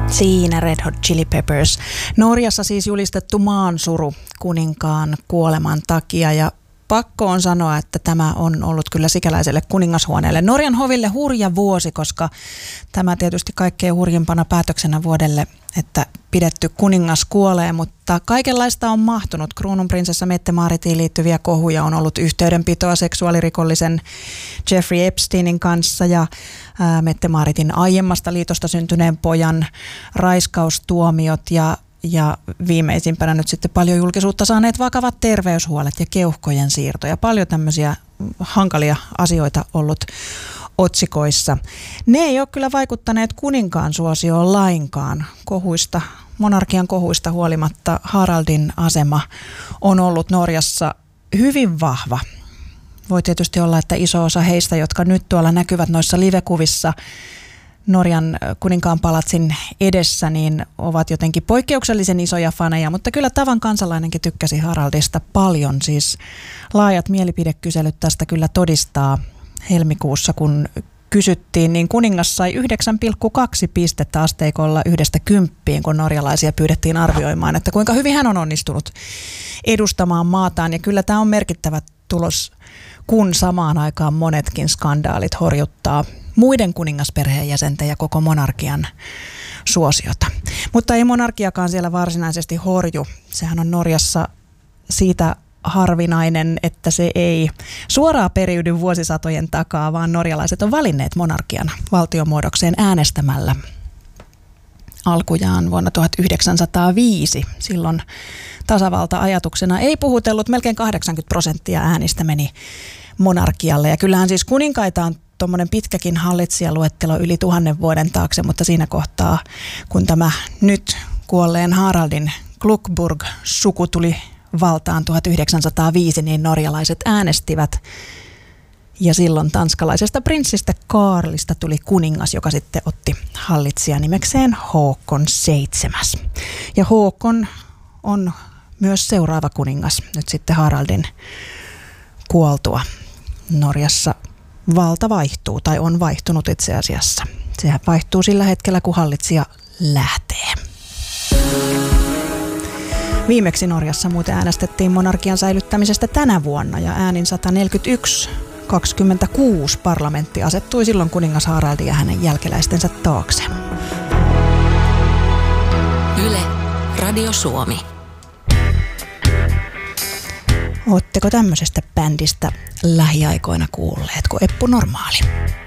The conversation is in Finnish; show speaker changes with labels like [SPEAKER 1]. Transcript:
[SPEAKER 1] Siinä Red Hot Chili Peppers. Norjassa siis julistettu maansuru kuninkaan kuoleman takia ja pakko on sanoa, että tämä on ollut kyllä sikäläiselle kuningashuoneelle Norjan hoville hurja vuosi, koska tämä tietysti kaikkein hurjimpana päätöksenä vuodelle, että pidetty kuningas kuolee, mutta kaikenlaista on mahtunut. Kruununprinsessa Mette-Maaritiin liittyviä kohuja on ollut yhteydenpitoa seksuaalirikollisen Jeffrey Epsteinin kanssa ja Mette-Maaritin aiemmasta liitosta syntyneen pojan raiskaustuomiot ja viimeisimpänä nyt sitten paljon julkisuutta saaneet vakavat terveyshuolet ja keuhkojen siirto ja paljon tämmöisiä hankalia asioita ollut otsikoissa. Ne ei ole kyllä vaikuttaneet kuninkaan suosioon lainkaan. Monarkian kohuista huolimatta Haraldin asema on ollut Norjassa hyvin vahva. Voi tietysti olla, että iso osa heistä, jotka nyt tuolla näkyvät noissa livekuvissa Norjan kuninkaan palatsin edessä, niin ovat jotenkin poikkeuksellisen isoja faneja, mutta kyllä tavan kansalainenkin tykkäsi Haraldista paljon. Siis laajat mielipidekyselyt tästä kyllä todistaa. Helmikuussa, kun kysyttiin, niin kuningas sai 9,2 pistettä asteikolla 1–10, kun norjalaisia pyydettiin arvioimaan, että kuinka hyvin hän on onnistunut edustamaan maataan. Ja kyllä tämä on merkittävä tulos, kun samaan aikaan monetkin skandaalit horjuttaa muiden kuningasperheen jäsenten ja koko monarkian suosiota. Mutta ei monarkiakaan siellä varsinaisesti horju. Sehän on Norjassa siitä harvinainen, että se ei suoraan periydy vuosisatojen takaa, vaan norjalaiset on valinneet monarkian valtiomuodokseen äänestämällä alkujaan vuonna 1905. Silloin tasavalta-ajatuksena ei puhutellut, melkein 80% äänistä meni monarkialle. Ja kyllähän siis kuninkaita on tuommoinen pitkäkin hallitsijaluettelo yli 1000 vuoden taakse, mutta siinä kohtaa, kun tämä nyt kuolleen Haraldin Glukburg-suku tuli valtaan 1905, niin norjalaiset äänestivät. Ja silloin tanskalaisesta prinssistä Kaarlista tuli kuningas, joka sitten otti hallitsijan nimekseen Håkon 7. Ja Håkon on myös seuraava kuningas nyt sitten Haraldin kuoltua. Norjassa valta vaihtuu tai on vaihtunut itse asiassa. Sehän vaihtuu sillä hetkellä, kun hallitsija lähtee. Viimeksi Norjassa muuten äänestettiin monarkian säilyttämisestä tänä vuonna ja äänin 141-26 parlamentti asettui silloin kuningas Haraldin ja hänen jälkeläistensä taakse.
[SPEAKER 2] Yle, Radio Suomi.
[SPEAKER 1] Ootteko tämmöisestä bändistä lähiaikoina kuulleet kuin Eppu Normaali?